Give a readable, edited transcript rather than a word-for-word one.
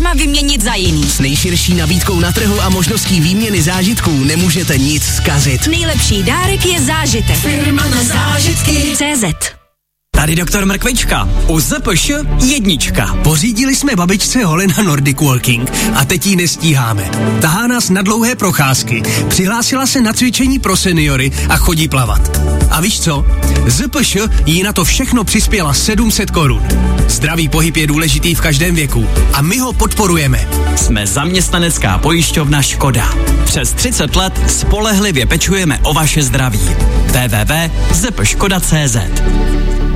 zdarma vyměnit za jiný. S nejširší nabídkou na trhu a možností výměny zážitků nemůžete nic zkazit. Nejlepší dárek je zážitek. Firma na zážitky. CZ. Tady doktor Mrkvička. U ZPŠ 1. Pořídili jsme babičce Holina Nordic Walking a teď jí nestíháme. Tahá nás na dlouhé procházky, přihlásila se na cvičení pro seniory a chodí plavat. A víš co? ZPŠ jí na to všechno přispěla 700 korun. Zdravý pohyb je důležitý v každém věku a my ho podporujeme. Jsme zaměstnanecká pojišťovna Škoda. Přes 30 let spolehlivě pečujeme o vaše zdraví. www.zpškoda.cz